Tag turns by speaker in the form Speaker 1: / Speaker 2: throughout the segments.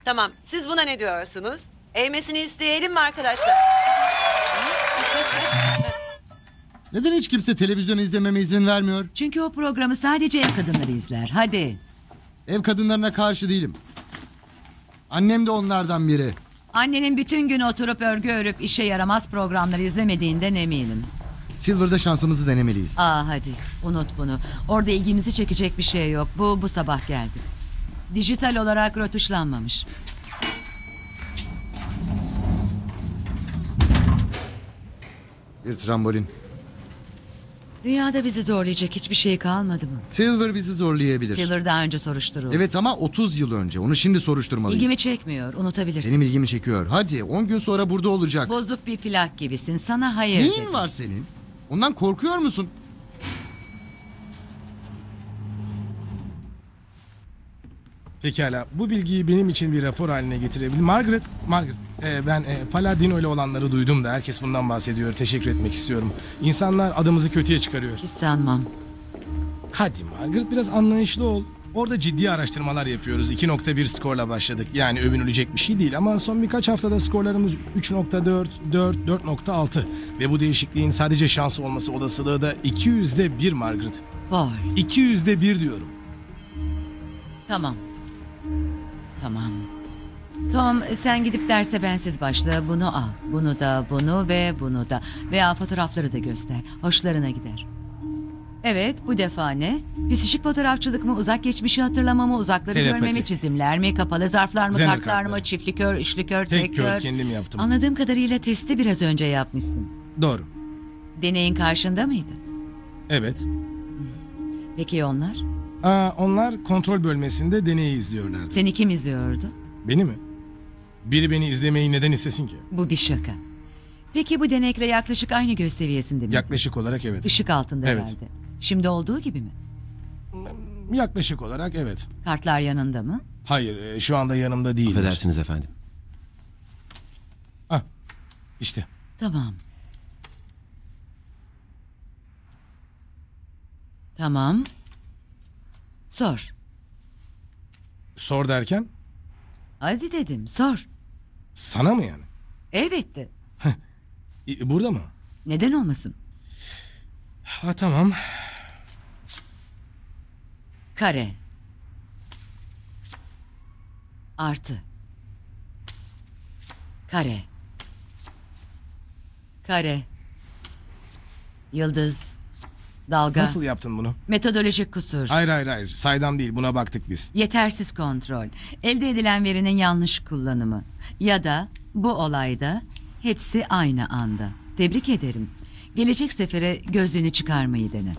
Speaker 1: Tamam, siz buna ne diyorsunuz? Eğmesini isteyelim mi arkadaşlar?
Speaker 2: Neden hiç kimse televizyon izlememe izin vermiyor?
Speaker 3: Çünkü o programı sadece ev kadınları izler. Hadi.
Speaker 2: Ev kadınlarına karşı değilim. Annem de onlardan biri.
Speaker 3: Annenin bütün gün oturup örgü örüp işe yaramaz programları izlemediğinden eminim.
Speaker 2: Silver'da şansımızı denemeliyiz.
Speaker 3: Hadi unut bunu. Orada ilgimizi çekecek bir şey yok. Bu sabah geldi. Dijital olarak rötuşlanmamış.
Speaker 2: Bir trambolin.
Speaker 3: Dünyada bizi zorlayacak hiçbir şey kalmadı mı?
Speaker 2: Silver bizi zorlayabilir.
Speaker 3: Silver daha önce soruşturuldu.
Speaker 2: Evet ama 30 yıl önce. Onu şimdi soruşturmalıyız.
Speaker 3: İlgimi çekmiyor. Unutabilirsin.
Speaker 2: Benim ilgimi çekiyor. Hadi 10 gün sonra burada olacak.
Speaker 3: Bozuk bir plak gibisin. Sana hayır
Speaker 2: Neyin
Speaker 3: dedim.
Speaker 2: var senin? Ondan korkuyor musun?
Speaker 4: Pekala, bu bilgiyi benim için bir rapor haline getirebilir. Margaret, ben Paladino ile olanları duydum da herkes bundan bahsediyor. Teşekkür etmek istiyorum. İnsanlar adımızı kötüye çıkarıyor.
Speaker 3: Hiç sanmam.
Speaker 4: Hadi Margaret, biraz anlayışlı ol. Orada ciddi araştırmalar yapıyoruz. 2.1 skorla başladık. Yani övünülecek bir şey değil ama son birkaç haftada skorlarımız 3.4, 4, 4.6. Ve bu değişikliğin sadece şans olması olasılığı da 200'de 1 Margaret.
Speaker 3: Paul.
Speaker 4: 200'de 1 diyorum.
Speaker 3: Tamam. Tamam. Tom sen gidip derse bensiz başla. Bunu al. Bunu da, bunu ve bunu da. Veya fotoğrafları da göster. Hoşlarına gider. Evet, bu defa ne? Psişik fotoğrafçılık mı, uzak geçmişi hatırlama mı, uzakları
Speaker 4: Telepati.
Speaker 3: görme mi, çizimler mi, kapalı zarflar mı,
Speaker 4: Zener
Speaker 3: kartlar
Speaker 4: kartları.
Speaker 3: mı, çiftli kör, üçlü kör,
Speaker 4: Tek kör kendim yaptım.
Speaker 3: Anladığım kadarıyla testi biraz önce yapmışsın.
Speaker 4: Doğru.
Speaker 3: Deneyin karşında mıydı?
Speaker 4: Evet.
Speaker 3: Peki onlar?
Speaker 4: Onlar kontrol bölmesinde deneyi izliyorlardı.
Speaker 3: Seni kim izliyordu?
Speaker 4: Beni mi? Biri beni izlemeyi neden istesin ki?
Speaker 3: Bu bir şaka. Peki bu denekle yaklaşık aynı göz seviyesinde mi?
Speaker 4: Yaklaşık olarak evet.
Speaker 3: Işık altında
Speaker 4: Evet.
Speaker 3: herhalde. Şimdi olduğu gibi mi?
Speaker 4: Yaklaşık olarak evet.
Speaker 3: Kartlar yanında mı?
Speaker 4: Hayır, şu anda yanımda değil.
Speaker 5: Affedersiniz efendim.
Speaker 4: İşte.
Speaker 3: Tamam. Tamam. Sor.
Speaker 4: Sor derken
Speaker 3: Hadi dedim, sor.
Speaker 4: sana mı yani?
Speaker 3: Elbette.
Speaker 4: Burada mı?
Speaker 3: Neden olmasın?
Speaker 4: Tamam.
Speaker 3: Kare. Artı. Kare. Kare. Yıldız. Dalga.
Speaker 4: Nasıl yaptın bunu?
Speaker 3: Metodolojik kusur.
Speaker 4: Hayır. Saydam değil, buna baktık biz.
Speaker 3: Yetersiz kontrol. Elde edilen verinin yanlış kullanımı. Ya da bu olayda hepsi aynı anda. Tebrik ederim. Gelecek sefere gözlüğünü çıkarmayı dene.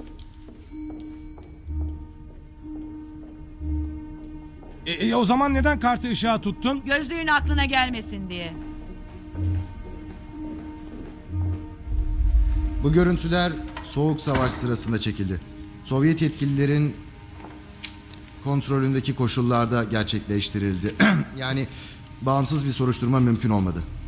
Speaker 4: O zaman neden kartı ışığa tuttun?
Speaker 3: Gözlüğün aklına gelmesin diye.
Speaker 2: Bu görüntüler Soğuk Savaş sırasında çekildi. Sovyet yetkililerin kontrolündeki koşullarda gerçekleştirildi. Yani bağımsız bir soruşturma mümkün olmadı.